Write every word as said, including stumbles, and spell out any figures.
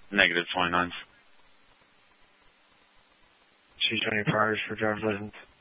Negative twenty-nine. See twenty priors for driver's license.